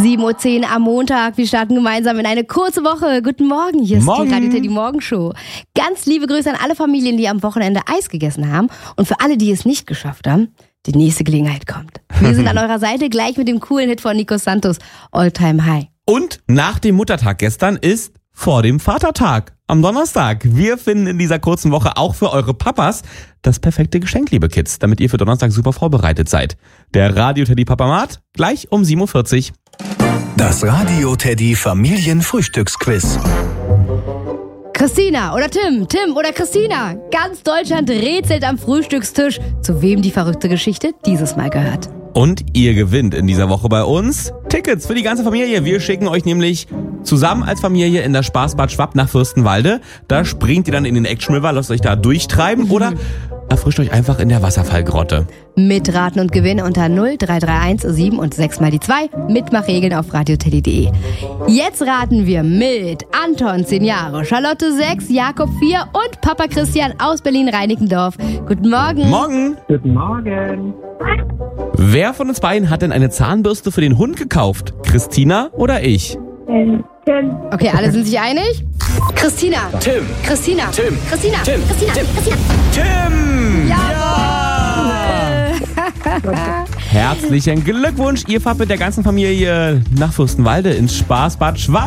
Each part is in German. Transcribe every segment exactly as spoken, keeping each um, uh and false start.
sieben Uhr zehn am Montag. Wir starten gemeinsam in eine kurze Woche. Guten Morgen, hier ist Morgen. die Radio Teddy Morgenshow. Ganz liebe Grüße an alle Familien, die am Wochenende Eis gegessen haben. Und für alle, die es nicht geschafft haben, die nächste Gelegenheit kommt. Wir sind an eurer Seite gleich mit dem coolen Hit von Nico Santos, All Time High. Und nach dem Muttertag gestern ist vor dem Vatertag am Donnerstag. Wir finden in dieser kurzen Woche auch für eure Papas das perfekte Geschenk, liebe Kids, damit ihr für Donnerstag super vorbereitet seid. Der Radio Teddy Papamat gleich um sieben Uhr vierzig. Das Radio Teddy Familienfrühstücksquiz. Christina oder Tim, Tim oder Christina. Ganz Deutschland rätselt am Frühstückstisch, zu wem die verrückte Geschichte dieses Mal gehört. Und ihr gewinnt in dieser Woche bei uns Tickets für die ganze Familie. Wir schicken euch nämlich zusammen als Familie in das Spaßbad Schwapp nach Fürstenwalde. Da springt ihr dann in den Action River, lasst euch da durchtreiben oder erfrischt euch einfach in der Wasserfallgrotte. Mitraten und gewinnen unter null drei drei eins sieben und sechs mal die zwei. Mitmachregeln auf radioteddy punkt de. Jetzt raten wir mit Anton, zehn Jahre, Charlotte, sechs, Jakob, vier und Papa Christian aus Berlin-Reinickendorf. Guten Morgen. Morgen. Guten Morgen. Wer von uns beiden hat denn eine Zahnbürste für den Hund gekauft? Christina oder ich? Tim. Okay, alle sind sich einig? Christina. Tim. Christina. Tim. Christina. Tim. Christina. Tim. Christina. Tim! Ja! Herzlichen Glückwunsch, ihr fahrt mit der ganzen Familie nach Fürstenwalde ins Spaßbad Schwapp.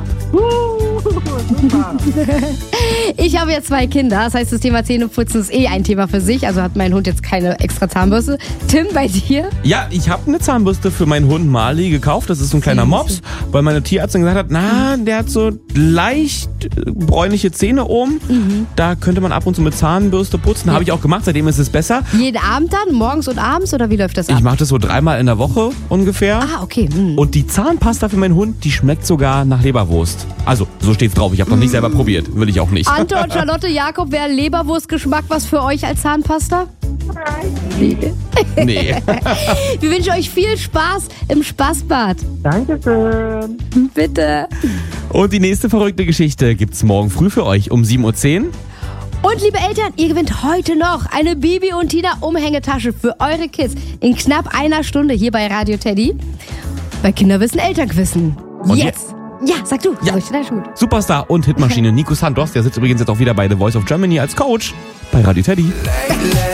Ich habe ja zwei Kinder, das heißt, das Thema Zähneputzen ist eh ein Thema für sich. Also hat mein Hund jetzt keine extra Zahnbürste. Tim, bei dir? Ja, ich habe eine Zahnbürste für meinen Hund Marley gekauft. Das ist so ein kleiner Mops, weil meine Tierärztin gesagt hat, na, der hat so leicht bräunliche Zähne oben. Mhm. Da könnte man ab und zu mit Zahnbürste putzen. Habe ich auch gemacht, seitdem ist es besser. Jeden Abend dann? Morgens und abends? Oder wie läuft das ab? Ich mache das so dreimal in der Woche ungefähr. Ah, okay. Mhm. Und die Zahnpasta für meinen Hund, die schmeckt sogar nach Leberwurst. Also, so steht's drauf. Ich habe noch nicht selber probiert. Will ich auch nicht. Anton, Charlotte, Jakob, wäre Leberwurstgeschmack was für euch als Zahnpasta? Nee. Wir wünschen euch viel Spaß im Spaßbad. Dankeschön. Bitte. Und die nächste verrückte Geschichte gibt's morgen früh für euch um sieben Uhr zehn. Und liebe Eltern, ihr gewinnt heute noch eine Bibi und Tina Umhängetasche für eure Kids in knapp einer Stunde hier bei Radio Teddy. Bei Kinderwissen, Elternquissen. Und Jetzt. Ja, sag du. Ja. Richtig gut. Superstar und Hitmaschine Nico Santos, der sitzt übrigens jetzt auch wieder bei The Voice of Germany als Coach bei Radio Teddy.